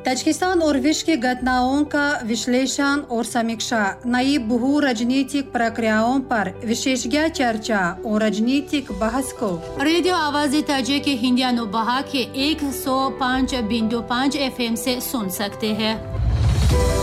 Tajikistan और विश्व की घटनाओं का विश्लेषण और समीक्षा, नई बहु राजनीतिक प्रक्रियाओं पर विशेषज्ञ चर्चा और राजनीतिक बहस को रेडियो आवाज़ ताजिक हिंदिया नुबहा के 105.5 FM से सुन सकते हैं।